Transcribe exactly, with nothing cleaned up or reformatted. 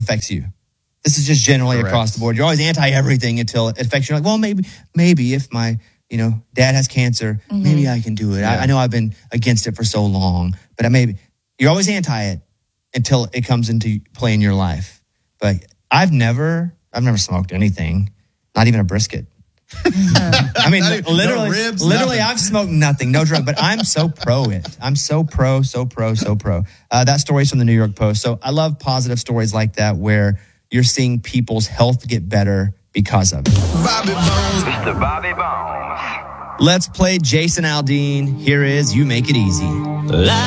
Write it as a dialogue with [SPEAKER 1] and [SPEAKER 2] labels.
[SPEAKER 1] affects you. This is just generally
[SPEAKER 2] Correct.
[SPEAKER 1] across the board. You're always anti everything until it affects you. Like, well, maybe, maybe if my, you know, dad has cancer, mm-hmm. maybe I can do it. Yeah. I, I know I've been against it for so long, but I maybe you're always anti it until it comes into play in your life. But I've never, I've never smoked anything, not even a brisket. I mean,
[SPEAKER 2] no,
[SPEAKER 1] literally,
[SPEAKER 2] no ribs,
[SPEAKER 1] literally,
[SPEAKER 2] nothing.
[SPEAKER 1] I've smoked nothing, no drug, but I'm so pro it. I'm so pro, so pro, so pro. Uh, that story's from the New York Post. So I love positive stories like that where you're seeing people's health get better because of it.
[SPEAKER 3] Bobby Bones. Mister Bobby Bones.
[SPEAKER 1] Let's play Jason Aldean. Here is You Make It Easy.
[SPEAKER 4] Like